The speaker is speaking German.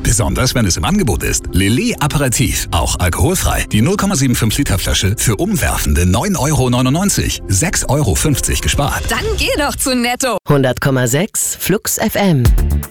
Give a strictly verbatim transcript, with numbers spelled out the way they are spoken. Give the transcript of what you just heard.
Besonders, wenn es im Angebot ist. Lillet Aperitif, auch alkoholfrei. Die null Komma fünfundsiebzig Liter Flasche für umwerfende neun Euro neunundneunzig. sechs Euro fünfzig gespart. Dann geh doch zu Netto. hundert Komma sechs Flux F M.